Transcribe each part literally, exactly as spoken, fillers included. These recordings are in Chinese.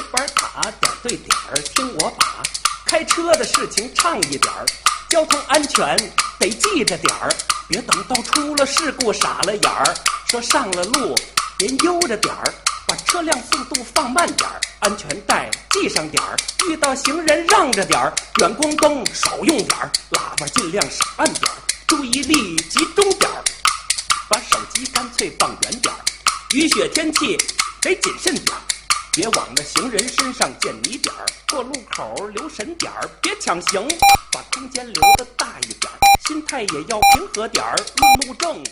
板卡，点对点儿听我把，开车的事情唱一点儿，交通安全得记着点儿，别等到出了事故傻了眼儿。说上了路别悠着点儿，把车辆速度放慢点儿，安全带系上点儿，遇到行人让着点儿，远光灯少用点儿，喇叭尽量少按点儿，注意力集中点儿，把手机干脆放远点儿，雨雪天气得谨慎点儿，别往那行人身上溅泥点儿，过路口留神点儿，别抢行，把空间留得大一点儿，心态也要平和点儿，路怒症。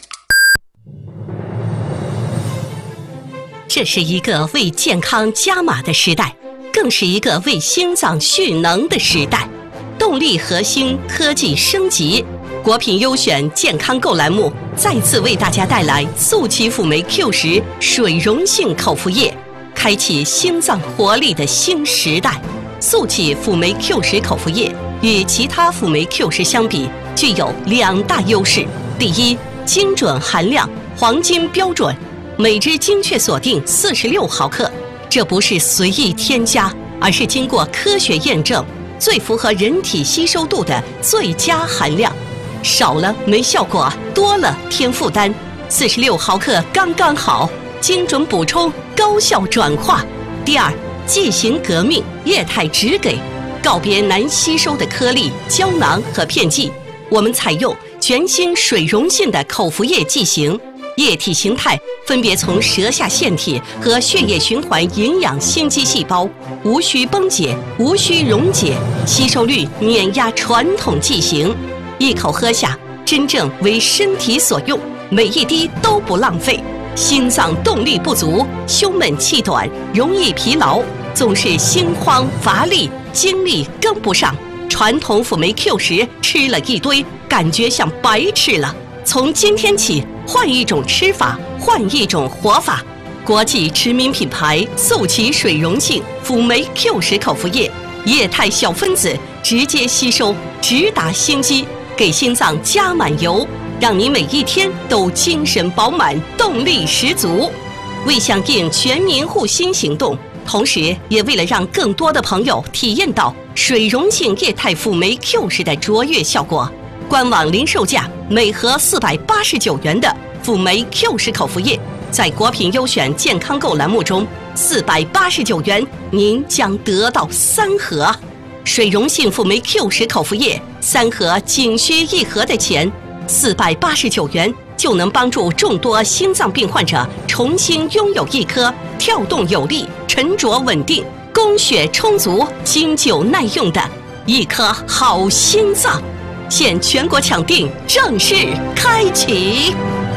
这是一个为健康加码的时代，更是一个为心脏蓄能的时代。动力核心，科技升级。国品优选健康购栏目再次为大家带来速奇辅酶 Q 十水溶性口服液，开启心脏活力的新时代。速奇辅酶 Q 十口服液与其他辅酶 Q 十相比，具有两大优势。第一，精准含量，黄金标准。每支精确锁定四十六毫克，这不是随意添加，而是经过科学验证，最符合人体吸收度的最佳含量。少了没效果，多了添负担。四十六毫克刚刚好，精准补充，高效转化。第二，剂型革命，液态直给，告别难吸收的颗粒、胶囊和片剂，我们采用全新水溶性的口服液剂型。液体形态分别从舌下腺体和血液循环营养心肌细胞，无需崩解，无需溶解，吸收率碾压传统剂型，一口喝下，真正为身体所用，每一滴都不浪费。心脏动力不足，胸闷气短，容易疲劳，总是心慌乏力，精力跟不上。传统辅酶 Q 十吃了一堆，感觉像白吃了。从今天起，换一种吃法，换一种活法。国际知名品牌速奇水溶性辅酶 Q 十口服液，液态小分子直接吸收，直达心肌，给心脏加满油，让你每一天都精神饱满，动力十足。为响应全民护心行动，同时也为了让更多的朋友体验到水溶性液态辅酶 Q 十的卓越效果，官网零售价每盒四百八十九元的辅酶 Q 十口服液，在国品优选健康购栏目中，四百八十九元您将得到三盒水溶性辅酶 Q 十口服液，三盒仅需一盒的钱，四百八十九元就能帮助众多心脏病患者重新拥有一颗跳动有力、沉着稳定、供血充足、经久耐用的一颗好心脏。现全国抢订正式开启。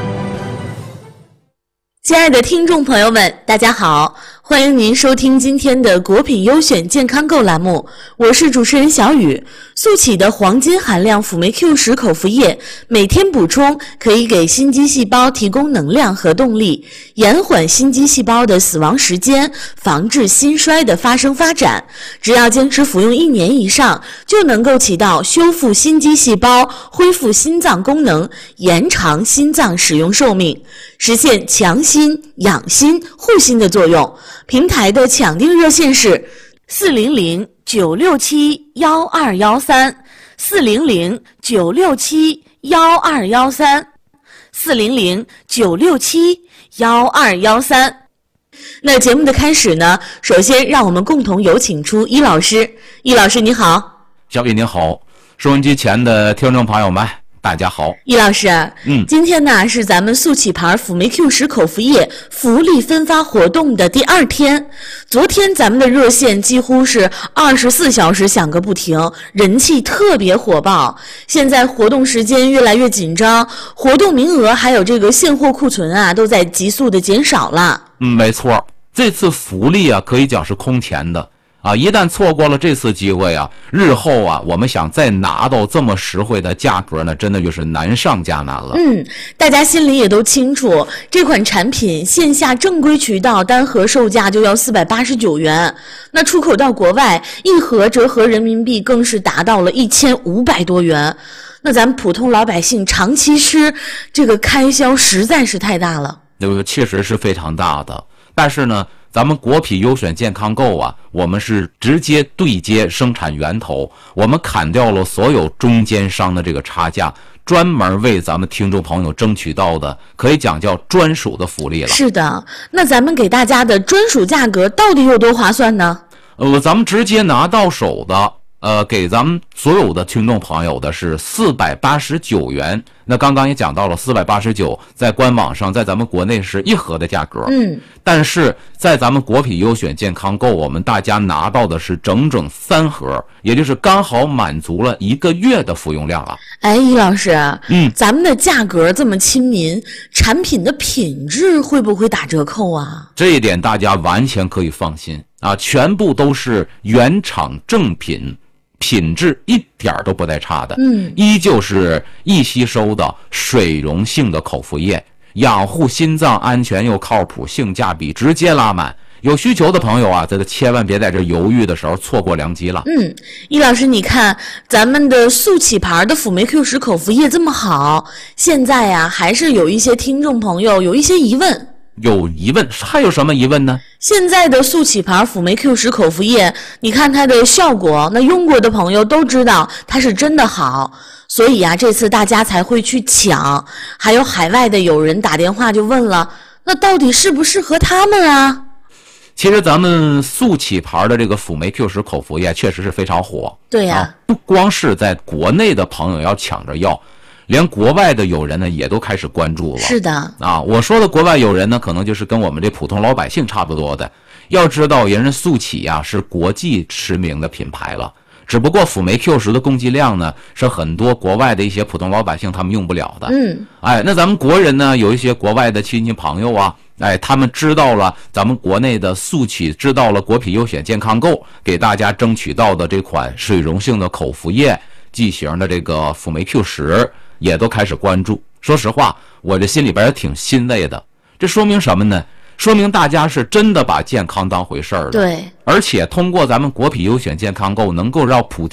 亲爱的听众朋友们，大家好，欢迎您收听今天的国品优选健康购栏目，我是主持人小雨。速启的黄金含量辅酶 Q 十口服液，每天补充可以给心肌细胞提供能量和动力，延缓心肌细胞的死亡时间，防治心衰的发生发展。只要坚持服用一年以上，就能够起到修复心肌细胞、恢复心脏功能、延长心脏使用寿命，实现强心、养心、护心的作用。平台的抢订热线是四零零九六七幺二幺三，四零零九六七幺二幺三，四零零九六七幺二幺三。那节目的开始呢，首先让我们共同有请出易老师。易老师你好。 小雨你好，收音机前的听众朋友们大家好。 易老师， 嗯， 今天呢是咱们速启牌辅酶 Q 十口服液福利分发活动的第二天。昨天咱们的热线几乎是二十四小时响个不停，人气特别火爆。现在活动时间越来越紧张，活动名额还有这个现货库存啊，都在急速的减少了。 嗯，没错，这次福利啊可以讲是空前的。啊，一旦错过了这次机会啊，日后啊，我们想再拿到这么实惠的价格呢，真的就是难上加难了。 嗯，大家心里也都清楚，这款产品线下正规渠道单盒售价就要四百八十九元，那出口到国外，一盒折合人民币更是达到了一千五百多元。那咱们普通老百姓长期吃，这个开销实在是太大了。 这个确实是非常大的。但是呢， 咱们国品优选健康购啊，我们是直接对接生产源头，我们砍掉了所有中间商的这个差价，专门为咱们听众朋友争取到的，可以讲叫专属的福利了。 是的，那咱们给大家的专属价格到底有多划算呢？ 呃，咱们直接拿到手的，呃，给咱们所有的听众朋友的是四百八十九元。那刚刚也讲到了，四百八十九在官网上，在咱们国内是一盒的价格。 嗯， 但是在咱们国品优选健康购，我们大家拿到的是整整三盒，也就是刚好满足了一个月的服用量啊。 哎，易老师， 嗯， 咱们的价格这么亲民，产品的品质会不会打折扣啊？ 这一点大家完全可以放心啊，全部都是原厂正品。品质一点都不带差的， 嗯， 依旧是易吸收的水溶性的口服液，养护心脏安全又靠谱，性价比直接拉满。有需求的朋友啊，这个千万别在这犹豫的时候错过良机了。 嗯，易老师，你看咱们的速起牌的辅酶 Q 十口服液这么好，现在呀、啊、还是有一些听众朋友有一些疑问。 有疑问，还有什么疑问呢？ 现在的速起牌辅酶 Q 十口服液，你看它的效果，那用过的朋友都知道它是真的好，所以啊，这次大家才会去抢。还有海外的有人打电话就问了，那到底适不适合他们啊？ 其实咱们速起牌的这个辅酶 Q 十口服液确实是非常火。 对呀、 啊，不光是在国内的朋友要抢着要，连国外的友人呢也都开始关注了。 是的啊，我说的国外友人呢，可能就是跟我们这普通老百姓差不多的。要知道，人家速起呀、啊、是国际驰名的品牌了，只不过辅酶 Q 十的供给量呢是很多国外的一些普通老百姓他们用不了的。 嗯， 哎，那咱们国人呢，有一些国外的亲戚朋友啊，哎，他们知道了咱们国内的速起，知道了国品优选健康购给大家争取到的这款水溶性的口服液剂型的这个辅酶 Q 十。也都开始关注。说实话，我这心里边也挺欣慰的。这说明什么呢？说明大家是真的把健康当回事儿了。 对， 而且通过咱们国品优选健康购，能够让普